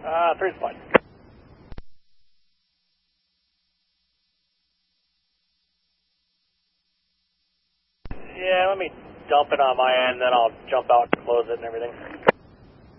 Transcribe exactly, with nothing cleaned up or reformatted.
Uh, three's fine. Yeah, let me dump it on my end, then I'll jump out and close it and everything.